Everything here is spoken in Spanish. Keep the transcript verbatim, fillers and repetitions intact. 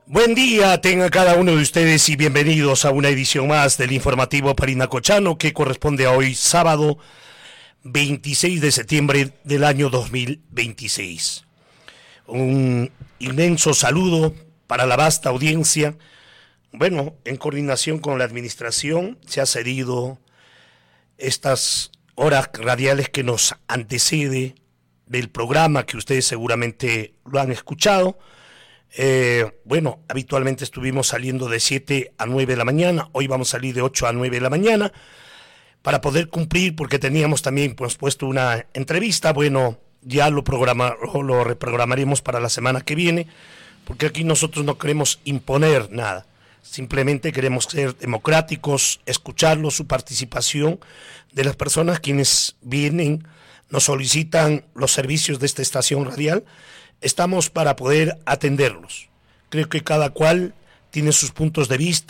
Buen día tenga cada uno de ustedes y bienvenidos a una edición más del informativo Parinacochano que corresponde a hoy sábado veintiséis de septiembre del año dos mil veintiséis. Un inmenso saludo para la vasta audiencia. Bueno, en coordinación con la administración se ha cedido estas horas radiales que nos antecede del programa que ustedes seguramente lo han escuchado. Eh, bueno, habitualmente estuvimos saliendo de siete a nueve de la mañana, hoy vamos a salir de ocho a nueve de la mañana para poder cumplir, porque teníamos también pues, puesto una entrevista. Bueno, ya lo, programa, lo reprogramaremos para la semana que viene, porque aquí nosotros no queremos imponer nada, simplemente queremos ser democráticos, escucharlos, su participación de las personas quienes vienen, nos solicitan los servicios de esta estación radial. Estamos para poder atenderlos. Creo que cada cual tiene sus puntos de vista.